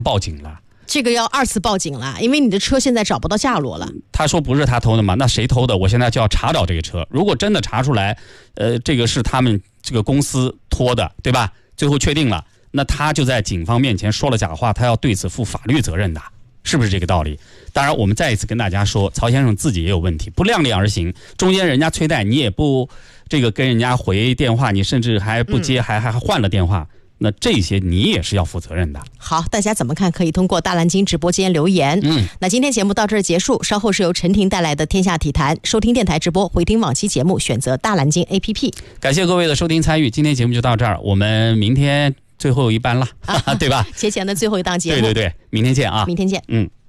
报警了。 这个要2次报警了，因为你的车现在找不到下落了。 他说不是他偷的嘛，那谁偷的？我现在就要查找这个车。如果真的查出来，这个是他们这个公司拖的，对吧？最后确定了，那他就在警方面前说了假话，他要对此负法律责任的，是不是这个道理？当然，我们再一次跟大家说，曹先生自己也有问题，不量力而行，中间人家催贷，你也不这个跟人家回电话，你甚至还不接，还换了电话。那这些你也是要负责任的。 好，大家怎么看？可以通过大蓝鲸直播间留言。那今天节目到这儿结束，稍后是由陈婷带来的天下体坛。收听电台直播，回听往期节目，选择大蓝鲸 APP。 感谢各位的收听参与，今天节目就到这儿，我们明天最后一班了，对吧？ 节前的最后一档节目。 对，明天见啊！ 明天见。